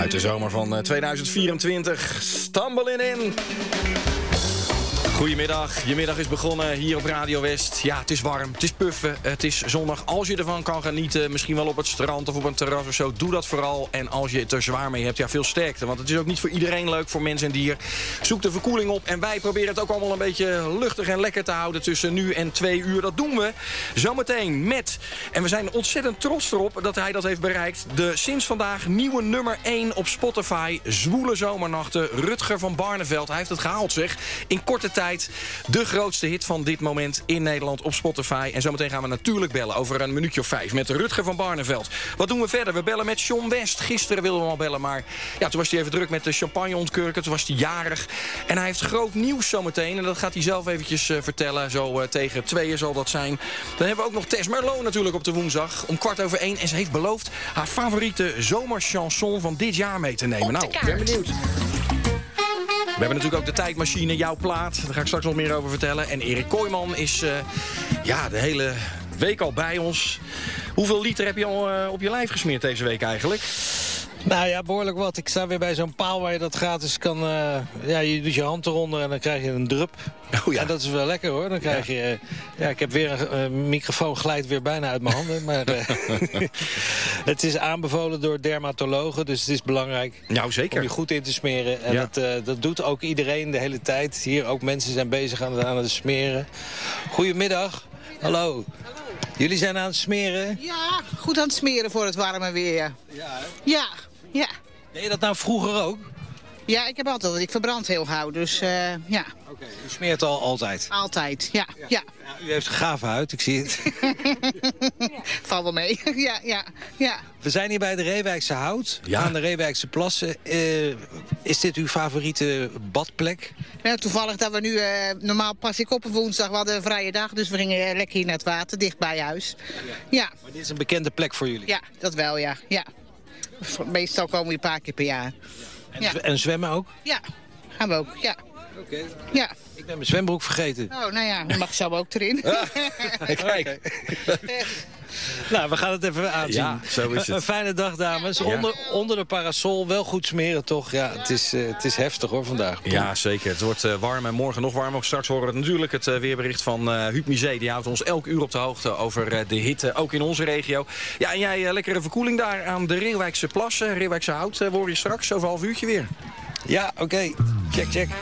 Uit de zomer van 2024. Stumbling in. Goedemiddag, je middag is begonnen hier op Radio West. Ja, het is warm, het is puffen, het is zondag. Als je ervan kan genieten, misschien wel op het strand of op een terras of zo, doe dat vooral. En als je het er zwaar mee hebt, ja, veel sterkte. Want het is ook niet voor iedereen leuk, voor mens en dier. Zoek de verkoeling op en wij proberen het ook allemaal een beetje luchtig en lekker te houden tussen nu en 2 uur. Dat doen we zometeen met, en we zijn ontzettend trots erop dat hij dat heeft bereikt, de sinds vandaag nieuwe nummer 1 op Spotify. Zwoele zomernachten, Rutger van Barneveld. Hij heeft het gehaald, zeg. In korte tijd de grootste hit van dit moment in Nederland op Spotify. En zometeen gaan we natuurlijk bellen over een minuutje of 5 met Rutger van Barneveld. Wat doen we verder? We bellen met John West. Gisteren wilden we al bellen, maar ja, toen was hij even druk met de champagne ontkurken. Toen was hij jarig. En hij heeft groot nieuws zometeen. En dat gaat hij zelf eventjes vertellen. Zo tegen 2 zal dat zijn. Dan hebben we ook nog Tess Merlot natuurlijk op de woensdag. Om 1:15. En ze heeft beloofd haar favoriete zomerchanson van dit jaar mee te nemen. Nou, ik ben benieuwd. We hebben natuurlijk ook de tijdmachine, jouw plaat. Daar ga ik straks nog meer over vertellen. En Erik Kooijman is de hele week al bij ons. Hoeveel liter heb je al op je lijf gesmeerd deze week eigenlijk? Nou ja, behoorlijk wat. Ik sta weer bij zo'n paal waar je dat gratis kan... je doet je hand eronder en dan krijg je een drup. Oh ja. En dat is wel lekker hoor. Dan krijg je... ik heb weer een microfoon glijdt weer bijna uit mijn handen. Maar het is aanbevolen door dermatologen. Dus het is belangrijk om je goed in te smeren. En dat doet ook iedereen de hele tijd. Hier ook mensen zijn bezig aan het smeren. Goedemiddag. Hallo. Jullie zijn aan het smeren? Ja, goed aan het smeren voor het warme weer. Ja, hè? Ja. Deed je dat nou vroeger ook? Ja, ik heb altijd, ik verbrand heel gauw, dus ja. Oké, u smeert altijd? Altijd, ja. U heeft een gave huid, ik zie het. Valt wel mee, ja. We zijn hier bij de Reewijkse Hout, aan de Reewijkse Plassen. Is dit uw favoriete badplek? Nou, toevallig dat we nu, normaal pas ik op woensdag, we hadden een vrije dag, dus we gingen lekker hier naar het water, dicht bij huis. Ja. Maar dit is een bekende plek voor jullie? Ja, dat wel, ja. Meestal komen we een paar keer per jaar. En zwemmen ook? Ja, gaan we ook, ja. Oké. Ja. Ik ben mijn zwembroek vergeten. Oh, nou ja, dan mag zo ook erin. Kijk. Nou, we gaan het even aanzien. Ja, zo is het. Een fijne dag, dames. Ja. Onder de parasol, wel goed smeren, toch? Ja, het is heftig, hoor, vandaag. Ja, zeker. Het wordt warm en morgen nog warmer. Straks horen we natuurlijk het weerbericht van Huub Misé. Die houdt ons elk uur op de hoogte over de hitte, ook in onze regio. Ja, en jij lekkere verkoeling daar aan de Reeuwijkse Plassen, Reeuwijkse Hout. Hoor je straks over een half uurtje weer. Ja, oké. Check.